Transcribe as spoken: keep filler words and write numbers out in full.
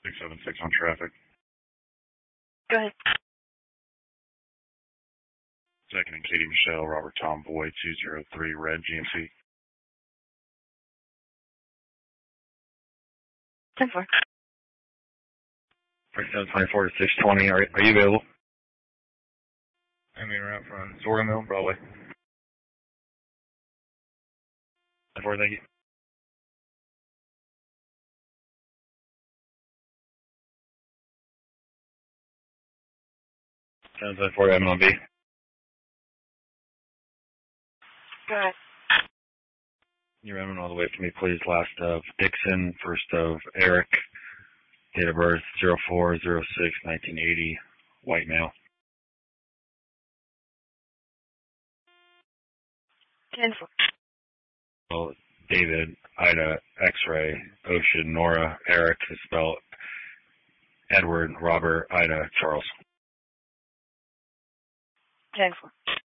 six seven six on traffic. Go ahead. Second and Katie Michelle, Robert Tom Boyd, two zero three, red G M C. ten four. seven twenty-four to six twenty, are, are you available? I mean, right from Sorghum Mill, Broadway. ten four, thank you. seven seven four, M L B. Go ahead. You're running all the way for me, please. Last of Dixon, first of Eric, date of birth zero four zero six nineteen eighty, white male. ten four. Well, David, Ida, X-ray, Ocean, Nora, Eric is spelled Edward, Robert, Ida, Charles. ten four.